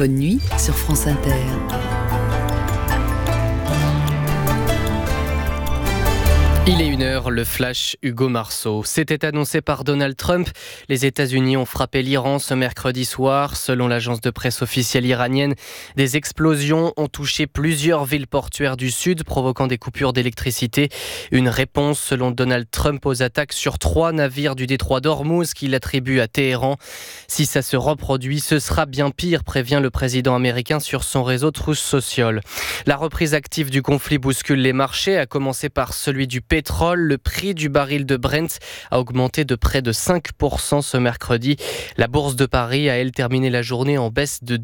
Bonne nuit sur France Inter. Il est 1h, le flash Hugo Marceau. C'était annoncé par Donald Trump. Les États-Unis ont frappé l'Iran ce mercredi soir. Selon l'agence de presse officielle iranienne, des explosions ont touché plusieurs villes portuaires du sud, provoquant des coupures d'électricité. Une réponse, selon Donald Trump, aux attaques sur 3 navires du détroit d'Ormuz qu'il attribue à Téhéran. Si ça se reproduit, ce sera bien pire, prévient le président américain sur son réseau Truth Social. La reprise active du conflit bouscule les marchés, à commencer par celui du pétrole. Le prix du baril de Brent a augmenté de près de 5% ce mercredi. La bourse de Paris a, elle, terminé la journée en baisse de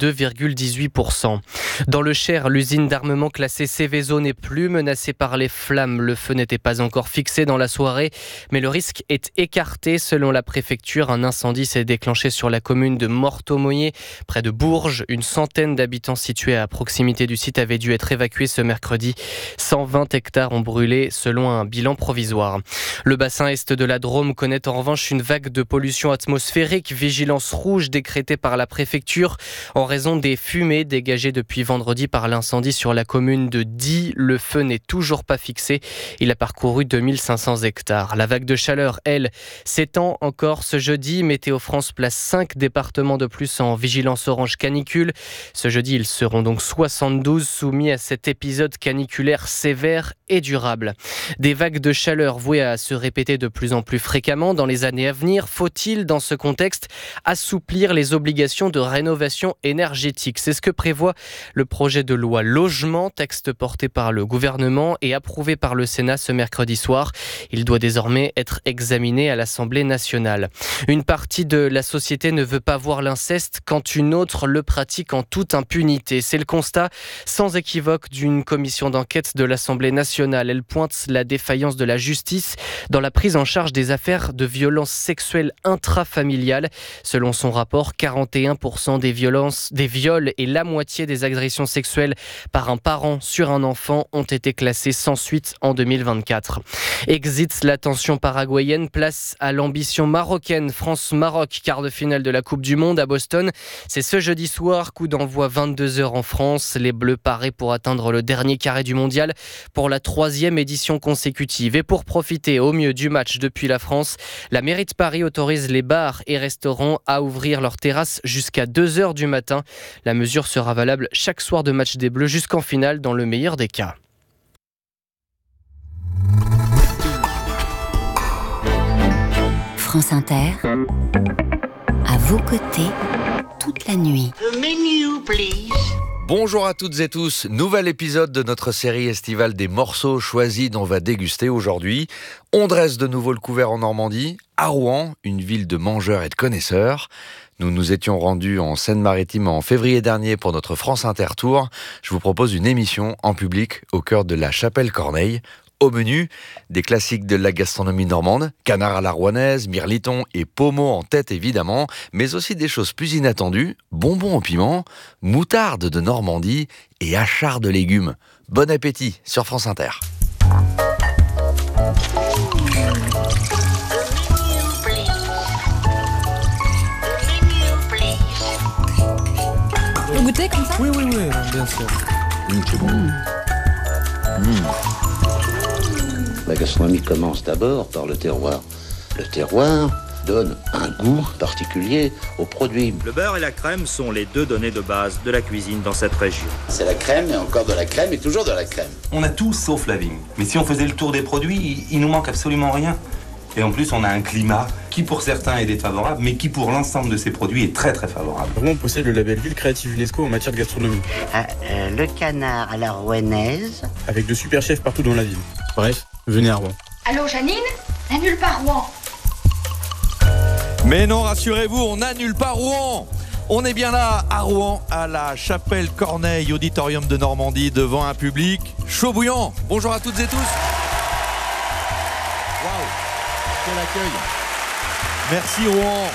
2,18%. Dans le Cher, l'usine d'armement classée Seveso n'est plus menacée par les flammes. Le feu n'était pas encore fixé dans la soirée, mais le risque est écarté. Selon la préfecture, un incendie s'est déclenché sur la commune de Morteau-Moyer, près de Bourges. Une centaine d'habitants situés à proximité du site avaient dû être évacués ce mercredi. 120 hectares ont brûlé, selon un bilan provisoire. Le bassin est de la Drôme connaît en revanche une vague de pollution atmosphérique. Vigilance rouge décrétée par la préfecture en raison des fumées dégagées depuis vendredi par l'incendie sur la commune de Die. Le feu n'est toujours pas fixé. Il a parcouru 2500 hectares. La vague de chaleur, elle, s'étend encore ce jeudi. Météo France place 5 départements de plus en vigilance orange canicule. Ce jeudi, ils seront donc 72 soumis à cet épisode caniculaire sévère et durable. Des vagues de chaleur vouées à se répéter de plus en plus fréquemment dans les années à venir. Faut-il, dans ce contexte, assouplir les obligations de rénovation énergétique ? C'est ce que prévoit le projet de loi Logement, texte porté par le gouvernement et approuvé par le Sénat ce mercredi soir. Il doit désormais être examiné à l'Assemblée nationale. Une partie de la société ne veut pas voir l'inceste quand une autre le pratique en toute impunité. C'est le constat sans équivoque d'une commission d'enquête de l'Assemblée nationale. Elle pointe la défaillance de la justice dans la prise en charge des affaires de violences sexuelles intrafamiliales. Selon son rapport, 41% des viols et la moitié des agressions sexuelles par un parent sur un enfant ont été classés sans suite en 2024. Exit la tension paraguayenne, place à l'ambition marocaine. France-Maroc, quart de finale de la Coupe du Monde à Boston. C'est ce jeudi soir, coup d'envoi 22h en France. Les Bleus paraient pour atteindre le dernier carré du mondial pour la 3e édition consécutive. Et pour profiter au mieux du match depuis la France, la mairie de Paris autorise les bars et restaurants à ouvrir leurs terrasses jusqu'à 2h du matin. La mesure sera valable chaque soir de match des Bleus jusqu'en finale dans le meilleur des cas. France Inter, à vos côtés, toute la nuit. The menu, please. Bonjour à toutes et tous, nouvel épisode de notre série estivale des morceaux choisis dont on va déguster aujourd'hui. On dresse de nouveau le couvert en Normandie, à Rouen, une ville de mangeurs et de connaisseurs. Nous nous étions rendus en Seine-Maritime en février dernier pour notre France Inter Tour. Je vous propose une émission en public au cœur de la Chapelle Corneille. Au menu, des classiques de la gastronomie normande, canard à la rouennaise, mirliton et pommeau en tête évidemment, mais aussi des choses plus inattendues, bonbons au piment, moutarde de Normandie et achard de légumes. Bon appétit sur France Inter. Vous goûtez comme ça ? Oui, bien sûr. C'est bon. La gastronomie commence d'abord par le terroir. Le terroir donne un goût particulier aux produits. Le beurre et la crème sont les 2 données de base de la cuisine dans cette région. C'est la crème, et encore de la crème, et toujours de la crème. On a tout sauf la vigne. Mais si on faisait le tour des produits, il nous manque absolument rien. Et en plus, on a un climat qui pour certains est défavorable, mais qui pour l'ensemble de ces produits est très très favorable. Rouen possède le label Ville Créative UNESCO en matière de gastronomie. Le canard à la rouennaise. Avec de super chefs partout dans la ville. Bref, venez à Rouen. Allô Janine ? N'annule pas Rouen. Mais non, rassurez-vous, on n'annule pas Rouen. On est bien là, à Rouen, à la Chapelle Corneille, auditorium de Normandie, devant un public chaud bouillant. Bonjour à toutes et tous. Waouh, quel accueil. Merci Rouen.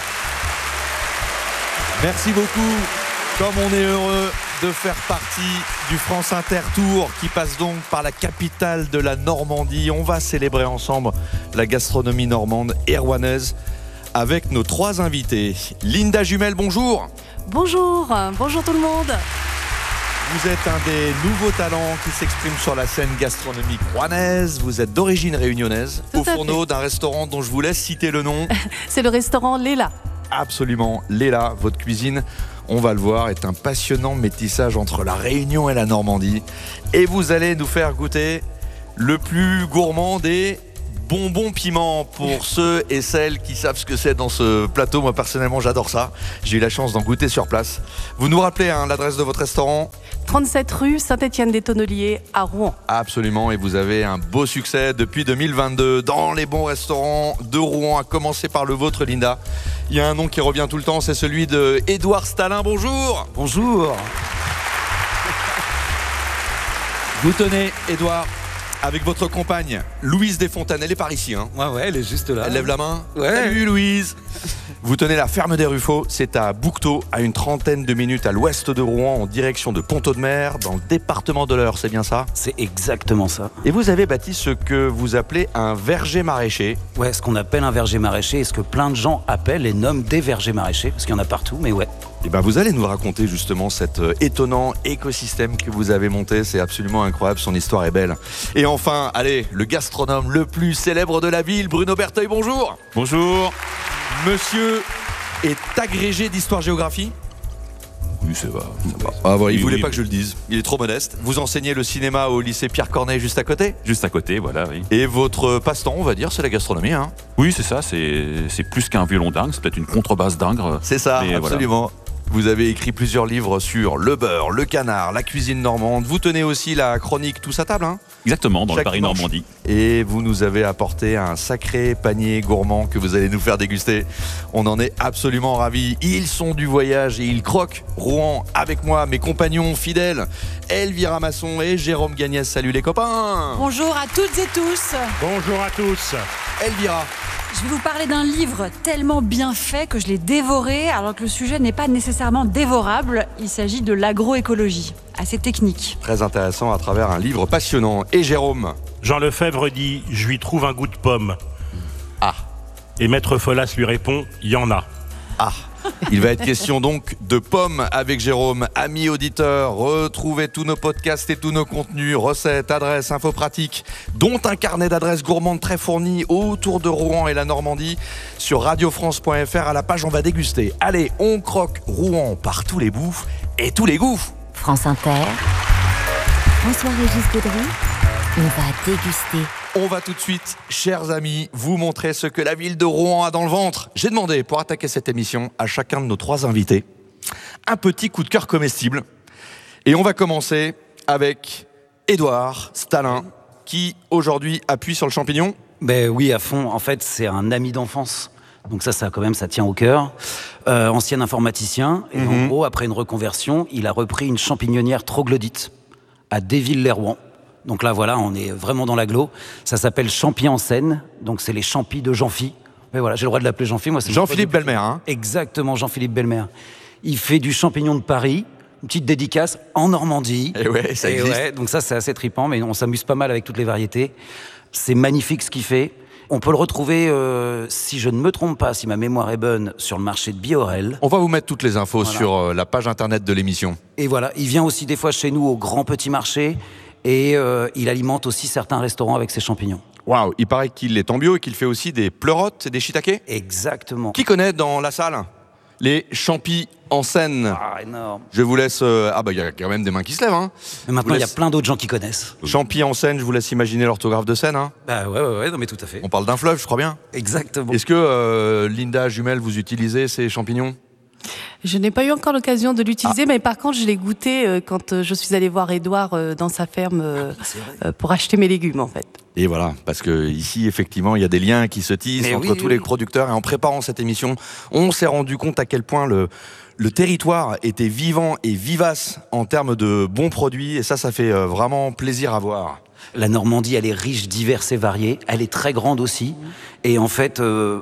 Merci beaucoup. Comme on est heureux de faire partie du France Inter Tour qui passe donc par la capitale de la Normandie. On va célébrer ensemble la gastronomie normande et rouennaise avec nos 3 invités. Linda Jumel, bonjour. Bonjour tout le monde. Vous êtes un des nouveaux talents qui s'expriment sur la scène gastronomique rouennaise. Vous êtes d'origine réunionnaise, au fourneau d'un restaurant dont je vous laisse citer le nom. C'est le restaurant Léla. Absolument, Léla, votre cuisine, on va le voir, est un passionnant métissage entre la Réunion et la Normandie. Et vous allez nous faire goûter le plus gourmand des bonbons piments pour ceux et celles qui savent ce que c'est dans ce plateau. Moi personnellement j'adore ça, j'ai eu la chance d'en goûter sur place. Vous nous rappelez l'adresse de votre restaurant ? 37 rue Saint-Étienne-des-Tonneliers à Rouen. Absolument, et vous avez un beau succès depuis 2022 dans les bons restaurants de Rouen, à commencer par le vôtre, Linda. Il y a un nom qui revient tout le temps, c'est celui de Édouard Stalin. Bonjour. Bonjour. Vous tenez, Édouard, avec votre compagne Louise Desfontaines, elle est par ici. Ouais, elle est juste là. Elle lève la main. Ouais. Salut Louise. Vous tenez la ferme des Ruffaux, c'est à Bouquetot, à une trentaine de minutes à l'ouest de Rouen, en direction de Pont-Audemer, dans le département de l'Eure, c'est bien ça ? C'est exactement ça. Et vous avez bâti ce que vous appelez un verger maraîcher. Ouais, ce qu'on appelle un verger maraîcher, et ce que plein de gens appellent et nomment des vergers maraîchers, parce qu'il y en a partout, mais ouais. Et ben vous allez nous raconter justement cet étonnant écosystème que vous avez monté, c'est absolument incroyable, son histoire est belle. Et enfin, allez, le gastronome le plus célèbre de la ville, Bruno Berteuil, bonjour. Bonjour. Monsieur est agrégé d'histoire-géographie. Oui, c'est vrai. Ah, voilà, il voulait pas que je le dise, il est trop modeste. Vous enseignez le cinéma au lycée Pierre Corneille juste à côté ? Juste à côté, voilà, oui. Et votre passe-temps, on va dire, c'est la gastronomie, Oui, c'est ça, c'est plus qu'un violon dingue, c'est peut-être une contrebasse dingue. C'est ça, mais absolument. Voilà. Vous avez écrit plusieurs livres sur le beurre, le canard, la cuisine normande. Vous tenez aussi la chronique Tous à table, Exactement, dans le Paris-Normandie. Et vous nous avez apporté un sacré panier gourmand que vous allez nous faire déguster. On en est absolument ravis. Ils sont du voyage et ils croquent Rouen avec moi, mes compagnons fidèles, Elvira Masson et Jérôme Gagnès. Salut les copains. Bonjour à toutes et tous. Bonjour à tous. Elvira. Je vais vous parler d'un livre tellement bien fait que je l'ai dévoré, alors que le sujet n'est pas nécessairement dévorable. Il s'agit de l'agroécologie, assez technique. Très intéressant à travers un livre passionnant. Et Jérôme ? Jean Lefebvre dit « Je lui trouve un goût de pomme ». Ah. Et Maître Folas lui répond « Il y en a ». Ah. Il va être question donc de pommes avec Jérôme. Amis auditeurs, retrouvez tous nos podcasts et tous nos contenus, recettes, adresses, infos pratiques, dont un carnet d'adresses gourmandes très fourni autour de Rouen et la Normandie sur radiofrance.fr à la page On va déguster. Allez, on croque Rouen par tous les bouts et tous les goûts. France Inter, François-Régis Gaudry, on va déguster. On va tout de suite, chers amis, vous montrer ce que la ville de Rouen a dans le ventre. J'ai demandé, pour attaquer cette émission, à chacun de nos 3 invités, un petit coup de cœur comestible. Et on va commencer avec Édouard Stalin, qui aujourd'hui appuie sur le champignon. Ben oui, à fond. En fait, c'est un ami d'enfance. Donc ça quand même, ça tient au cœur. Ancien informaticien. Et en gros, après une reconversion, il a repris une champignonnière troglodyte à Déville-les-Rouen. Donc là, voilà, on est vraiment dans l'agglo. Ça s'appelle Champy en Seine. Donc c'est les champis de Jean-Phi. Mais voilà, j'ai le droit de l'appeler Jean-Phi. Moi, c'est Jean-Philippe Belmer, Exactement, Jean-Philippe Belmer. Il fait du champignon de Paris. Une petite dédicace en Normandie. Et ouais, ça existe. Ouais, donc ça, c'est assez trippant, mais on s'amuse pas mal avec toutes les variétés. C'est magnifique ce qu'il fait. On peut le retrouver, si je ne me trompe pas, si ma mémoire est bonne, sur le marché de Biorel. On va vous mettre toutes les infos sur la page internet de l'émission. Et voilà, il vient aussi des fois chez nous au grand petit marché. Et il alimente aussi certains restaurants avec ses champignons. Waouh, il paraît qu'il est en bio et qu'il fait aussi des pleurotes et des shiitakes. Exactement. Qui connaît dans la salle les champis en Seine? Ah, énorme. Je vous laisse... il y a quand même des mains qui se lèvent. Mais maintenant, il y a plein d'autres gens qui connaissent. Champis en Seine, je vous laisse imaginer l'orthographe de Seine. Bah ouais, non mais tout à fait. On parle d'un fleuve, je crois bien. Exactement. Est-ce que, Linda Jumel, vous utilisez ces champignons? Je n'ai pas eu encore l'occasion de l'utiliser, mais par contre, je l'ai goûté quand je suis allée voir Édouard dans sa ferme pour acheter mes légumes, en fait. Et voilà, parce que ici, effectivement, il y a des liens qui se tissent entre tous les producteurs. Et en préparant cette émission, on s'est rendu compte à quel point le territoire était vivant et vivace en termes de bons produits. Et ça fait vraiment plaisir à voir. La Normandie, elle est riche, diverse et variée. Elle est très grande aussi. Et en fait,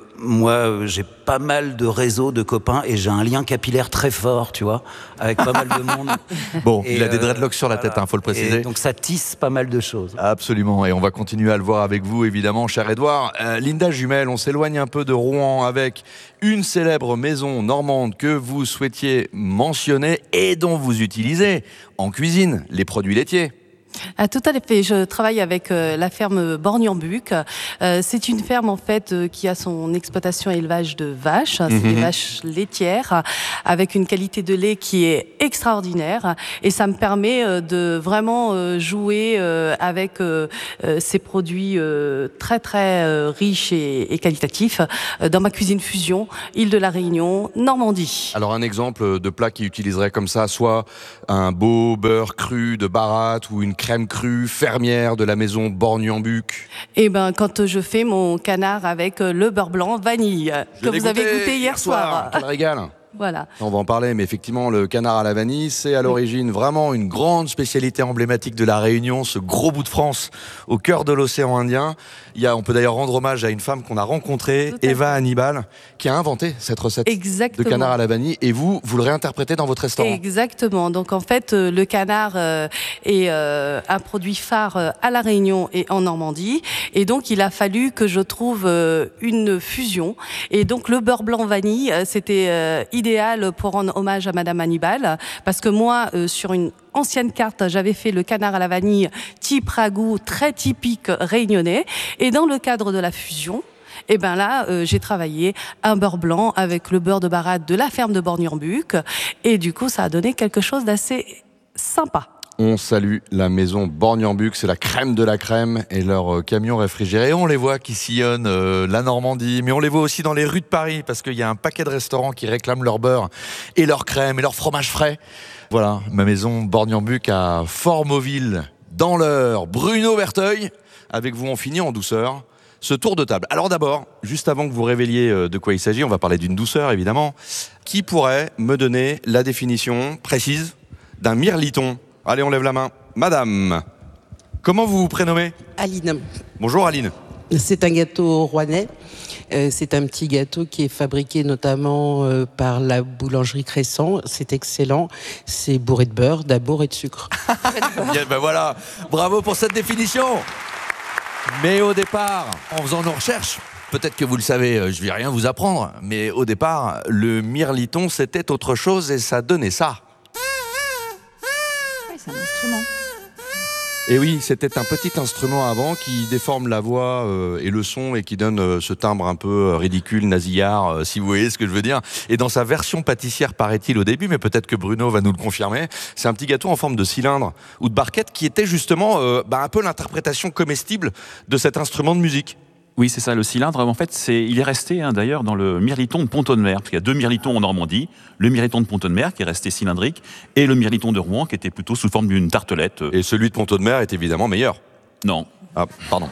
moi, j'ai pas mal de réseaux de copains et j'ai un lien capillaire très fort, tu vois, avec pas mal de monde. Bon, et il a des dreadlocks sur la tête, faut le préciser. Et donc ça tisse pas mal de choses. Absolument, et on va continuer à le voir avec vous, évidemment, cher Édouard. Linda Jumel, on s'éloigne un peu de Rouen avec une célèbre maison normande que vous souhaitiez mentionner et dont vous utilisez en cuisine les produits laitiers. Ah, tout à fait. Je travaille avec la ferme Borgny-en-Buc. C'est une ferme en fait qui a son exploitation et élevage de vaches. C'est des vaches laitières avec une qualité de lait qui est extraordinaire. Et ça me permet de vraiment jouer avec ces produits très très riches et qualitatifs dans ma cuisine fusion, Île de la Réunion, Normandie. Alors un exemple de plat qui utiliserait comme ça, soit un beau beurre cru de Baratte ou une crème crue fermière de la maison Borgny-en-Buc. Eh ben, quand je fais mon canard avec le beurre blanc vanille, que vous avez goûté hier soir. Quel régal. Voilà. On va en parler, mais effectivement, le canard à la vanille, c'est à l'origine vraiment une grande spécialité emblématique de la Réunion, ce gros bout de France au cœur de l'océan Indien. On peut d'ailleurs rendre hommage à une femme qu'on a rencontrée, Eva Hannibal, qui a inventé cette recette de canard à la vanille. Et vous le réinterprétez dans votre restaurant. Exactement. Donc en fait, le canard est un produit phare à la Réunion et en Normandie. Et donc il a fallu que je trouve une fusion. Et donc le beurre blanc vanille, c'était idéal pour rendre hommage à Madame Hannibal, parce que moi, sur une ancienne carte, j'avais fait le canard à la vanille type ragoût, très typique réunionnais, et dans le cadre de la fusion, et ben là, j'ai travaillé un beurre blanc avec le beurre de Baratte de la ferme de Borgny-en-Buc, et du coup, ça a donné quelque chose d'assez sympa. On salue la maison Borgny-en-Buc, c'est la crème de la crème et leurs camions réfrigérés. On les voit qui sillonnent la Normandie, mais on les voit aussi dans les rues de Paris parce qu'il y a un paquet de restaurants qui réclament leur beurre et leur crème et leur fromage frais. Voilà, ma maison Borgny-en-Buc à Fort-Mauville, dans l'Eure. Bruno Berteuil, avec vous on finit en douceur ce tour de table. Alors d'abord, juste avant que vous révéliez de quoi il s'agit, on va parler d'une douceur évidemment. Qui pourrait me donner la définition précise d'un mirliton ? Allez, on lève la main. Madame, comment vous vous prénommez ? Aline. Bonjour Aline. C'est un gâteau rouennais. C'est un petit gâteau qui est fabriqué notamment par la boulangerie Crescent. C'est excellent. C'est bourré de beurre, d'amour et de sucre. Bien, ben voilà. Bravo pour cette définition. Mais au départ, en faisant nos recherches, peut-être que vous le savez, je vais rien vous apprendre, mais au départ, le mirliton, c'était autre chose et ça donnait ça. C'est un instrument. Et oui, c'était un petit instrument avant qui déforme la voix et le son et qui donne ce timbre un peu ridicule, nasillard, si vous voyez ce que je veux dire. Et dans sa version pâtissière, paraît-il au début, mais peut-être que Bruno va nous le confirmer, c'est un petit gâteau en forme de cylindre ou de barquette qui était justement un peu l'interprétation comestible de cet instrument de musique. Oui, c'est ça, le cylindre. En fait, il est resté d'ailleurs dans le mirliton de Pont-de-Mer, parce qu'il y a deux mirlitons en Normandie, le mirliton de Pont-de-Mer qui est resté cylindrique, et le mirliton de Rouen qui était plutôt sous forme d'une tartelette. Et celui de Pont-de-Mer est évidemment meilleur. Non. Ah, pardon.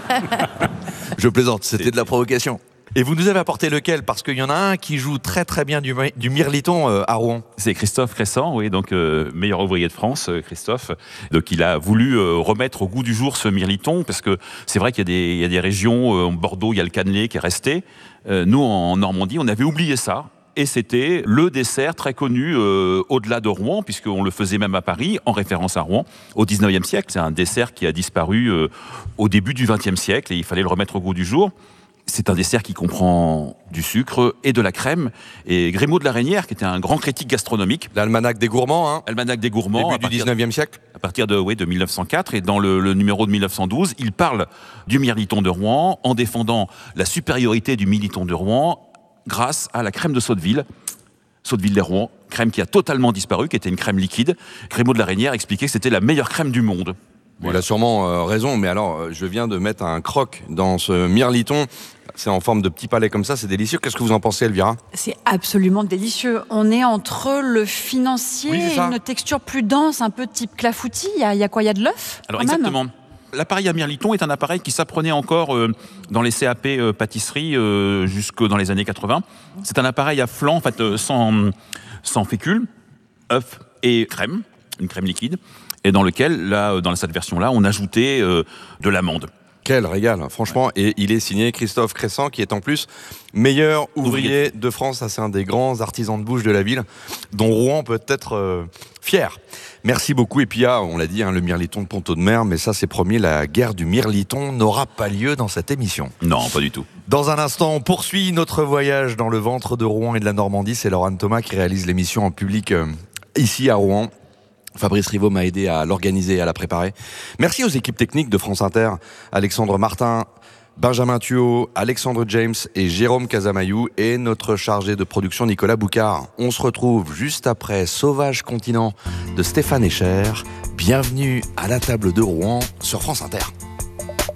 Je plaisante, c'était de la provocation. Et vous nous avez apporté lequel ? Parce qu'il y en a un qui joue très très bien du mirliton à Rouen. C'est Christophe Crescent, oui, donc meilleur ouvrier de France, Christophe. Donc il a voulu remettre au goût du jour ce mirliton, parce que c'est vrai qu'il y a des régions, Bordeaux, il y a le cannelé qui est resté. Nous, en Normandie, on avait oublié ça. Et c'était le dessert très connu au-delà de Rouen, puisqu'on le faisait même à Paris, en référence à Rouen, au 19e siècle. C'est un dessert qui a disparu au début du 20e siècle, et il fallait le remettre au goût du jour. C'est un dessert qui comprend du sucre et de la crème. Et Grémaud de la Reynière, qui était un grand critique gastronomique. L'almanach des gourmands, hein. L'almanach des gourmands. Début du 19e siècle. À partir de 1904. Et dans le numéro de 1912, il parle du mirliton de Rouen en défendant la supériorité du mirliton de Rouen grâce à la crème de Sotteville. Sotteville-les-Rouen, crème qui a totalement disparu, qui était une crème liquide. Grémaud de la Reynière expliquait que c'était la meilleure crème du monde. Voilà. Il a sûrement raison, mais alors je viens de mettre un croc dans ce mirliton. C'est en forme de petit palais comme ça, c'est délicieux. Qu'est-ce que vous en pensez, Elvira ? C'est absolument délicieux. On est entre le financier et une texture plus dense, un peu type clafoutis. Il y a quoi ? Il y a de l'œuf ? Alors exactement. L'appareil à mirliton est un appareil qui s'apprenait encore dans les CAP pâtisserie jusque dans les années 80. C'est un appareil à flanc, en fait, sans fécule, œuf et crème, une crème liquide. et dans lequel, là, dans cette version-là, on ajoutait de l'amande. Quel régal, franchement. Et il est signé Christophe Cressant, qui est en plus meilleur ouvrier de France. Ça, c'est un des grands artisans de bouche de la ville, dont Rouen peut être fier. Merci beaucoup. Et puis, on l'a dit, le mirliton de Pont-Audemer, mais ça, c'est promis, la guerre du mirliton n'aura pas lieu dans cette émission. Non, pas du tout. Dans un instant, on poursuit notre voyage dans le ventre de Rouen et de la Normandie. C'est Laurent Thomas qui réalise l'émission en public ici à Rouen. Fabrice Rivaud m'a aidé à l'organiser et à la préparer. Merci aux équipes techniques de France Inter, Alexandre Martin, Benjamin Thuot, Alexandre James et Jérôme Casamayou, et notre chargé de production Nicolas Boucard. On se retrouve juste après Sauvage Continent de Stéphane Escher. Bienvenue à la table de Rouen sur France Inter.